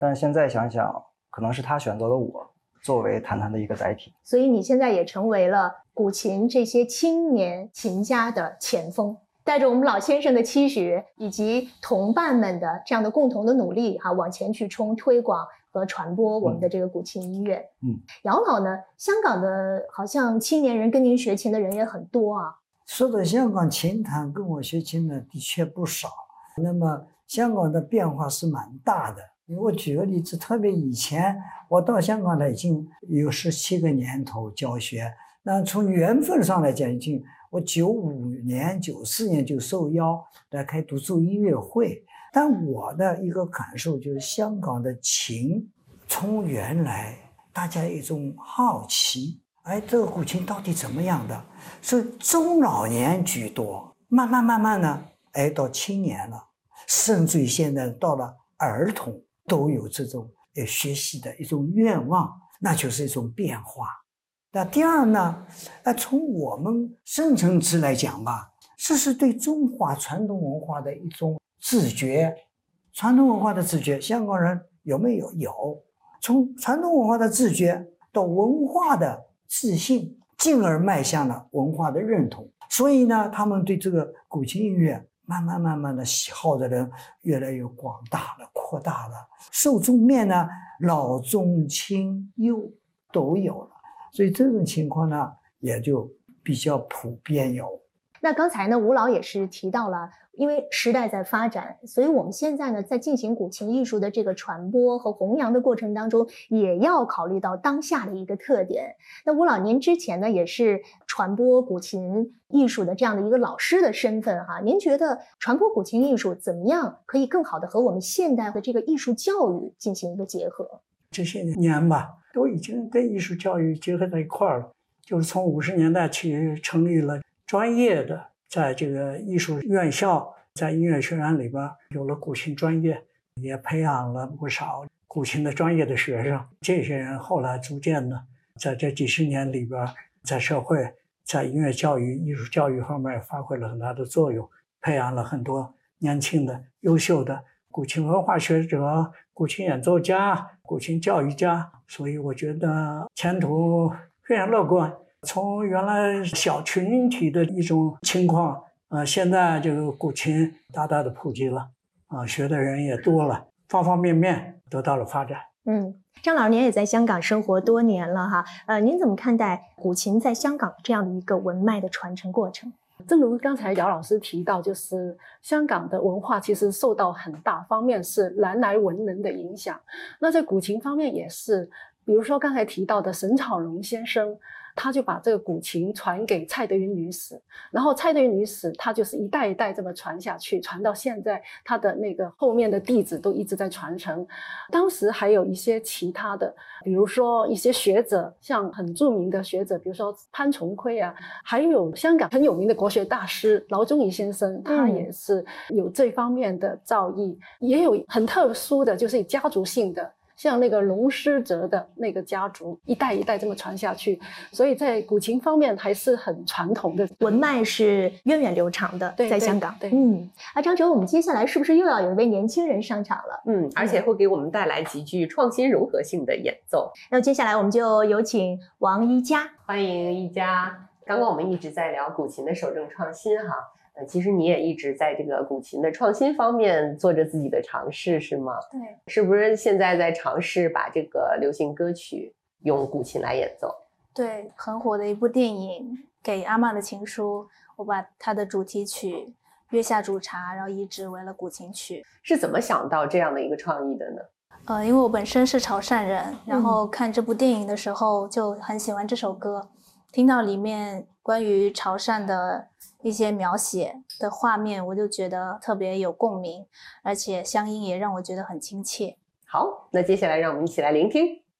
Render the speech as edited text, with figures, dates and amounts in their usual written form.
但是现在想想，可能是他选择了我作为谈谈的一个载体。 所以你现在也成为了古琴这些青年琴家的前锋，带着我们老先生的期许以及同伴们的这样的共同的努力往前去冲推广和传播我们的这个古琴音乐。姚老呢，香港的好像青年人跟您学琴的人也很多啊。 说到香港琴坛跟我学琴的的确不少，那么香港的变化是蛮大的。我举个例子，特别以前我到香港来已经有17个年头教学，那从缘分上来讲，我95年、94年就受邀来开独奏音乐会。但我的一个感受就是，香港的琴从原来大家一种好奇，这个古琴到底怎么样的，是中老年居多，慢慢呢，到青年了，甚至于现在到了儿童都有这种学习的一种愿望，那就是一种变化。那第二呢，从我们深层次来讲吧，这是对中华传统文化的一种自觉。传统文化的自觉，香港人有没有？有。从传统文化的自觉到文化的自信，进而迈向了文化的认同。所以呢，他们对这个古琴音乐慢慢的喜好的人越来越广大了，扩大了，受众面呢，老中青幼都有了，所以这种情况呢，也就比较普遍有。 那刚才呢，吴老也是提到了，因为时代在发展，所以我们现在呢，在进行古琴艺术的这个传播和弘扬的过程当中，也要考虑到当下的一个特点。那吴老，您之前呢，也是传播古琴艺术的这样的一个老师的身份您觉得传播古琴艺术怎么样可以更好的和我们现代的这个艺术教育进行一个结合？ 这些年吧，都已经跟艺术教育结合在一块儿了，就是从50年代起成立了专业的，在这个艺术院校，在音乐学院里边有了古琴专业，也培养了不少古琴的专业的学生。这些人后来逐渐的在这几十年里边，在社会、在音乐教育、艺术教育方面发挥了很大的作用，培养了很多年轻的优秀的古琴文化学者、古琴演奏家、古琴教育家。所以我觉得前途非常乐观。从原来小群体的一种情况，现在这个古琴大大的普及了，学的人也多了，方方面面得到了发展。 张老师，您也在香港生活多年了您怎么看待古琴在香港这样的一个文脉的传承过程？ 正如刚才姚老师提到，就是香港的文化其实受到很大方面是南来文人的影响，那在古琴方面也是，比如说刚才提到的沈草龙先生，他就把这个古琴传给蔡德云女士，然后蔡德云女士她就是一代一代这么传下去，传到现在，她的那个后面的弟子都一直在传承。当时还有一些其他的，比如说一些学者，像很著名的学者，比如说潘崇奎还有香港很有名的国学大师劳宗颐先生，他也是有这方面的造诣，也有很特殊的，就是家族性的。像那个龙师哲的那个家族一代一代这么传下去，所以在古琴方面还是很传统的， 文脉是源远流长的。在香港。 对， 张哲，我们接下来是不是又要有一位年轻人上场了？ 而且会给我们带来几句创新融合性的演奏。 那接下来我们就有请王一佳。 欢迎一佳。刚刚我们一直在聊古琴的守正创新其实你也一直在这个古琴的创新方面做着自己的尝试，是吗？ 对。 是不是现在在尝试把这个流行歌曲用古琴来演奏？ 对，很火的一部电影《给阿嬷的情书》，我把它的主题曲《月下煮茶》然后移植为了古琴曲。 是怎么想到这样的一个创意的呢？ 因为我本身是潮汕人，然后看这部电影的时候就很喜欢这首歌，听到里面关于潮汕的一些描写的画面，我就觉得特别有共鸣，而且乡音也让我觉得很亲切。 好，那接下来让我们一起来聆听。